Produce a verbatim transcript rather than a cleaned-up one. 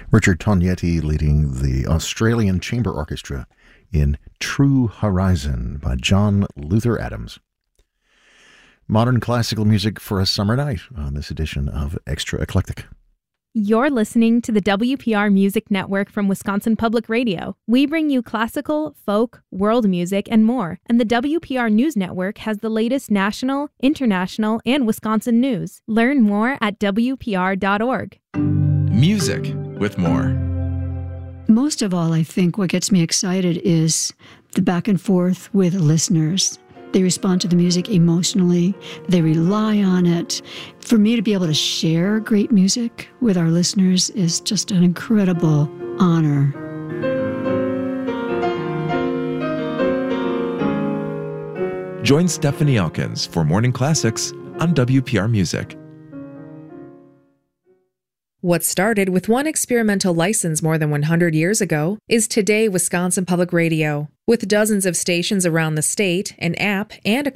Richard Tognetti leading the Australian Chamber Orchestra in True Horizon by John Luther Adams. Modern classical music for a summer night on this edition of Extra Eclectic. You're listening to the W P R Music Network from Wisconsin Public Radio. We bring you classical, folk, world music, and more. And the W P R News Network has the latest national, international, and Wisconsin news. Learn more at W P R dot org. Music with more. Most of all, I think what gets me excited is the back and forth with listeners. They respond to the music emotionally. They rely on it. For me to be able to share great music with our listeners is just an incredible honor. Join Stephanie Elkins for Morning Classics on W P R Music. What started with one experimental license more than one hundred years ago is today Wisconsin Public Radio. With dozens of stations around the state, an app, and a